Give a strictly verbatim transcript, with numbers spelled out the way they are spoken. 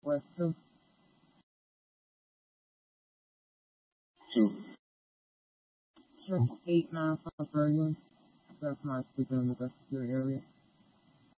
West two. Two. Six eight nine from Ferguson. That's my speaker in the security area.